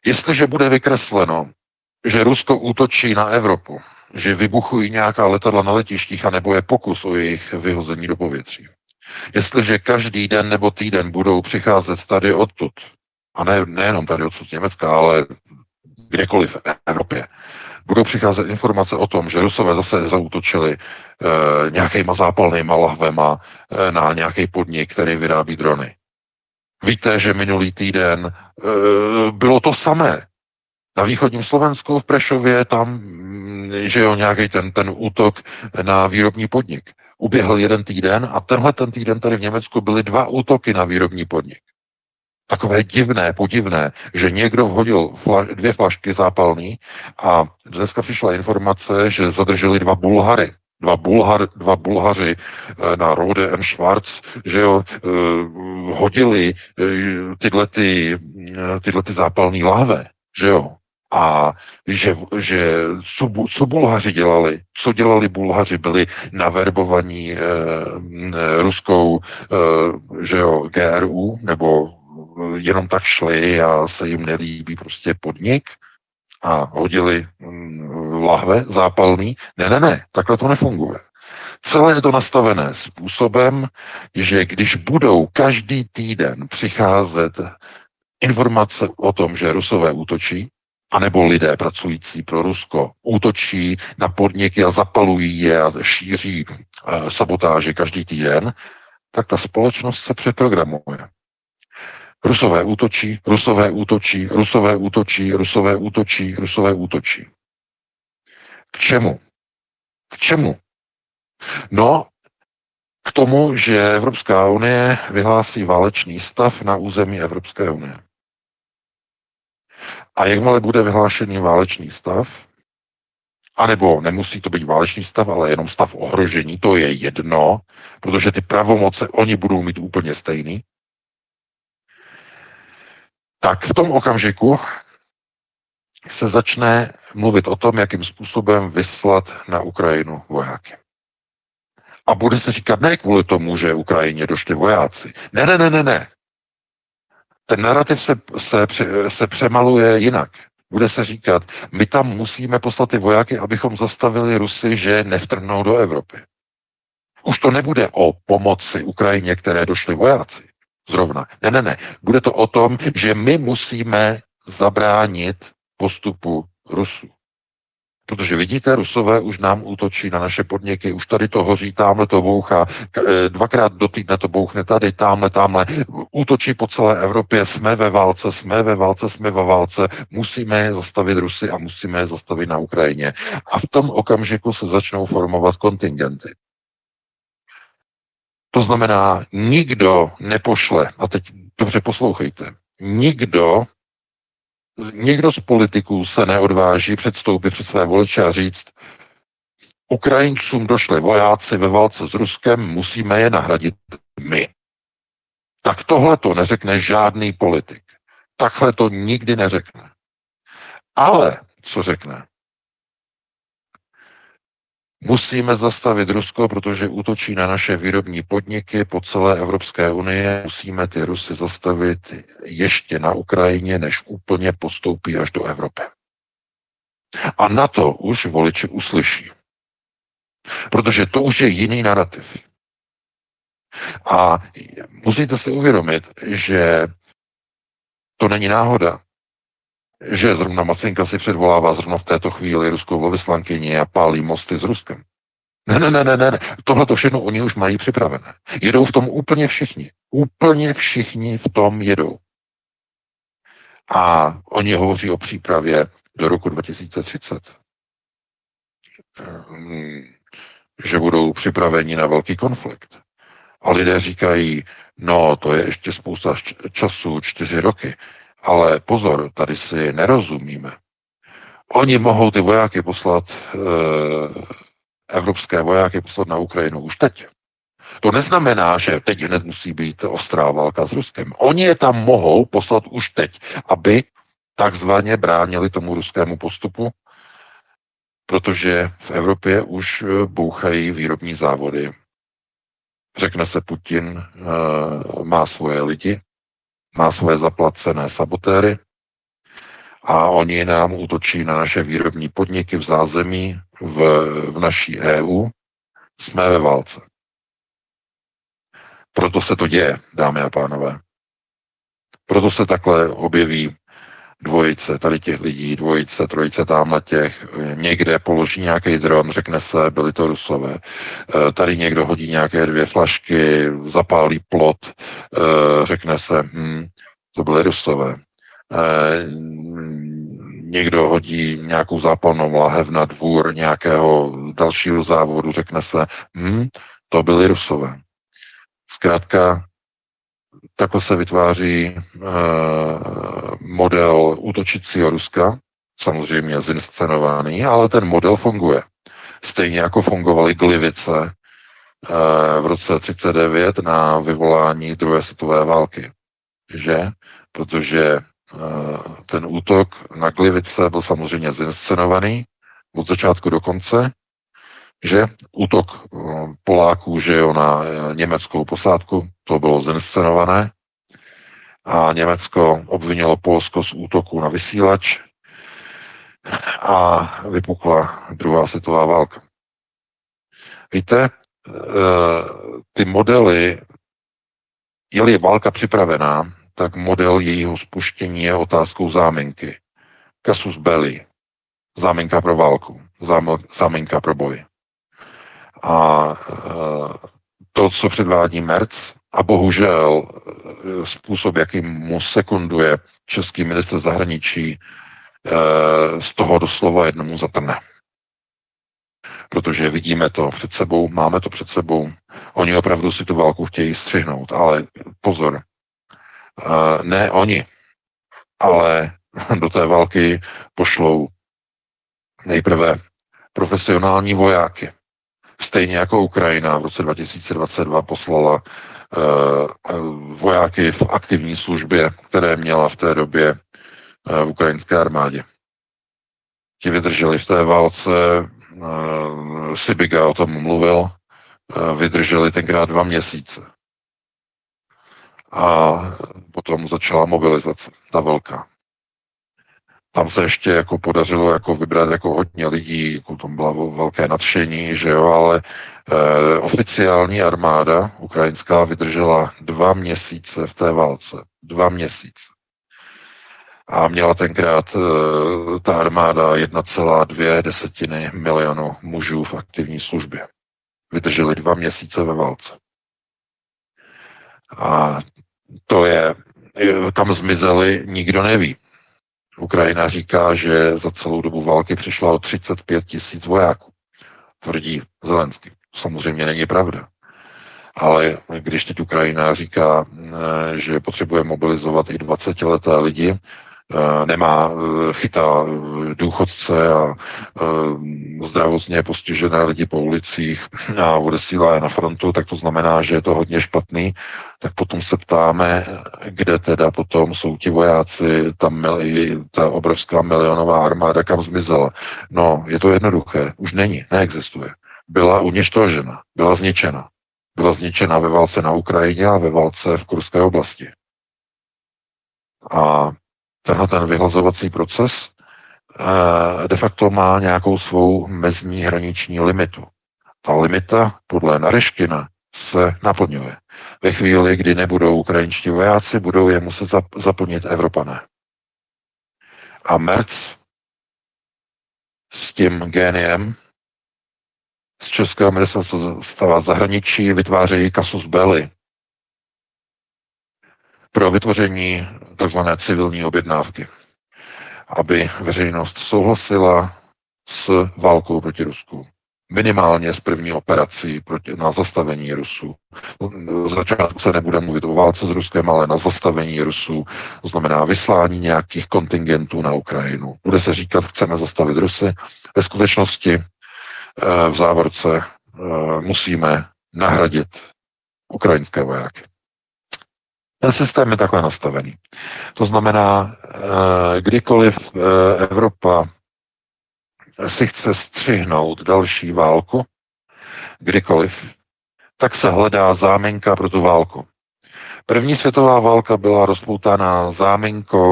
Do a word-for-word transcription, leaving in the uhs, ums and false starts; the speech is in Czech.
Jestliže bude vykresleno, že Rusko útočí na Evropu, že vybuchují nějaká letadla na letištích, anebo je pokus o jejich vyhození do povětří. Jestliže každý den nebo týden budou přicházet tady odtud, a ne, nejenom tady odsud z Německa, ale kdekoliv v Evropě, budou přicházet informace o tom, že Rusové zase zaútočili e, nějakýma zápalnýma lahvema e, na nějaký podnik, který vyrábí drony. Víte, že minulý týden e, bylo to samé. Na východním Slovensku v Prešově tam, že jo, nějaký ten, ten útok na výrobní podnik. Uběhl jeden týden a tenhle ten týden tady v Německu byly dva útoky na výrobní podnik. Takové divné, podivné, že někdo vhodil fla, dvě flašky zápalný a dneska přišla informace, že zadrželi dva Bulhary. Dva, Bulhar, dva Bulhaři na Rode and Schwarz, že jo, hodili tyhle, ty, tyhle ty zápalný láhve, že jo. A že, že co, co Bulhaři dělali, co dělali Bulhaři, byli naverbovaní e, ruskou, e, že jo, G R U, nebo jenom tak šli a se jim nelíbí prostě podnik a hodili mm, lahve zápalný. Ne, ne, ne, takhle to nefunguje. Celé je to nastavené způsobem, že když budou každý týden přicházet informace o tom, že Rusové útočí, anebo lidé pracující pro Rusko útočí na podniky a zapalují je a šíří uh, sabotáže každý týden, tak ta společnost se přeprogramuje. Rusové útočí, Rusové útočí, Rusové útočí, Rusové útočí, Rusové útočí. K čemu? K čemu? No, k tomu, že Evropská unie vyhlásí válečný stav na území Evropské unie. A jakmile bude vyhlášený válečný stav, anebo nemusí to být válečný stav, ale jenom stav ohrožení, to je jedno, protože ty pravomoce oni budou mít úplně stejný, tak v tom okamžiku se začne mluvit o tom, jakým způsobem vyslat na Ukrajinu vojáky. A bude se říkat ne kvůli tomu, že Ukrajině došli vojáci. Ne, ne, ne, ne, ne. Ten narrativ se, se, se přemaluje jinak. Bude se říkat, my tam musíme poslat ty vojáky, abychom zastavili Rusy, že nevtrhnou do Evropy. Už to nebude o pomoci Ukrajině, které došli vojáci. Zrovna. Ne, ne, ne. Bude to o tom, že my musíme zabránit postupu Rusů. Protože vidíte, Rusové už nám útočí na naše podniky, už tady to hoří, tamhle to bouchá, dvakrát do týdne to bouchne tady, tamhle, tamhle, útočí po celé Evropě, jsme ve válce, jsme ve válce, jsme ve válce, musíme je zastavit Rusy a musíme je zastavit na Ukrajině. A v tom okamžiku se začnou formovat kontingenty. To znamená, nikdo nepošle, a teď dobře poslouchejte, nikdo Nikdo z politiků se neodváží předstoupit před své voliče a říct, Ukrajincům došli vojáci ve válce s Ruskem, musíme je nahradit my. Tak tohle to neřekne žádný politik. Takhle to nikdy neřekne. Ale co řekne? Musíme zastavit Rusko, protože útočí na naše výrobní podniky po celé Evropské unii. Musíme ty Rusy zastavit ještě na Ukrajině, než úplně postoupí až do Evropy. A na to už voliči uslyší. Protože to už je jiný narrativ. A musíte si uvědomit, že to není náhoda, že zrovna Macinka si předvolává zrovna v této chvíli ruskou velvyslankyni a pálí mosty s Ruskem. Ne, ne, ne, ne, ne. Tohle to všechno oni už mají připravené. Jedou v tom úplně všichni. Úplně všichni v tom jedou. A oni hovoří o přípravě do roku dva tisíce třicet. Že budou připraveni na velký konflikt. A lidé říkají, no to je ještě spousta času, čtyři roky. Ale pozor, tady si nerozumíme. Oni mohou ty vojáky poslat, e, evropské vojáky poslat na Ukrajinu už teď. To neznamená, že teď hned musí být ostrá válka s Ruskem. Oni je tam mohou poslat už teď, aby takzvaně bránili tomu ruskému postupu, protože v Evropě už bouchají výrobní závody. Řekne se, Putin e, má svoje lidi, má svoje zaplacené sabotéry A oni nám útočí na naše výrobní podniky v zázemí, v, v naší E U. Jsme ve válce. Proto se to děje, dámy a pánové. Proto se takhle objeví dvojice tady těch lidí, dvojice, trojice tamhle těch, někde položí nějaký dron, řekne se, byli to Rusové. Tady někdo hodí nějaké dvě flašky, zapálí plot, řekne se, hm, to byly Rusové. Někdo hodí nějakou zápalnou láhev na dvůr nějakého dalšího závodu, řekne se, hm, to byly Rusové. Zkrátka, takhle se vytváří uh, model útočícího Ruska, samozřejmě zinscenovaný, ale ten model funguje. Stejně jako fungovaly Glivice uh, v roce třicet devět na vyvolání druhé světové války. Že? Protože uh, ten útok na Glivice byl samozřejmě zinscenovaný od začátku do konce, že útok Poláků, že jo, na německou posádku, to bylo zinscenované a Německo obvinilo Polsko z útoku na vysílač a vypukla druhá světová válka. Víte, ty modely, je-li válka připravená, tak model jejího spuštění je otázkou záminky. Casus belli, záminka pro válku, záminka pro boj. A to, co předvádí Merc, a bohužel způsob, jakým mu sekunduje český ministr zahraničí, z toho doslova jednomu zatrne. Protože vidíme to před sebou, máme to před sebou, oni opravdu si tu válku chtějí střihnout, ale pozor, ne oni, ale do té války pošlou nejprve profesionální vojáky. Stejně jako Ukrajina v roce dva tisíce dvacet dva poslala uh, vojáky v aktivní službě, které měla v té době uh, v ukrajinské armádě. Ti vydrželi v té válce, uh, Sibiga o tom mluvil, uh, vydrželi tenkrát dva měsíce. A potom začala mobilizace, ta velká. Tam se ještě jako podařilo jako vybrat jako hodně lidí, jako tam bylo velké nadšení, že jo, ale e, oficiální armáda ukrajinská vydržela dva měsíce v té válce. Dva měsíce. A měla tenkrát e, ta armáda jedna celá dvě desetiny milionu mužů v aktivní službě. Vydrželi dva měsíce ve válce. A to je, kam zmizeli, nikdo neví. Ukrajina říká, že za celou dobu války přišla o třicet pět tisíc vojáků. Tvrdí Zelenský. Samozřejmě není pravda. Ale když teď Ukrajina říká, že potřebuje mobilizovat i dvacetileté lidi, nemá, chytá důchodce a zdravotně postižené lidi po ulicích a odesílá je na frontu, tak to znamená, že je to hodně špatný. Tak potom se ptáme, kde teda potom jsou ti vojáci, ta, mili, ta obrovská milionová armáda, kam zmizela. No, je to jednoduché, už není, neexistuje. Byla uništožena, byla zničena. Byla zničena ve válce na Ukrajině a ve válce v Kurské oblasti. A tenhle ten vyhlazovací proces de facto má nějakou svou mezní hraniční limitu. Ta limita podle Naryškina se naplňuje. Ve chvíli, kdy nebudou ukrajinští vojáci, budou je muset zaplnit Evropané. A Merc s tím géniem z Českého ministerstva zahraničí vytvářejí casus belli pro vytvoření tzv. Civilní objednávky, aby veřejnost souhlasila s válkou proti Rusku. Minimálně s první operací proti, na zastavení Rusů. Z začátku se nebude mluvit o válce s Ruskem, ale na zastavení Rusů, to znamená vyslání nějakých kontingentů na Ukrajinu. Bude se říkat, chceme zastavit Rusy. Ve skutečnosti v závorce musíme nahradit ukrajinské vojáky. Ten systém je takhle nastavený. To znamená, kdykoliv Evropa si chce střihnout další válku, kdykoliv, tak se hledá záminka pro tu válku. První světová válka byla rozpoutána záminkou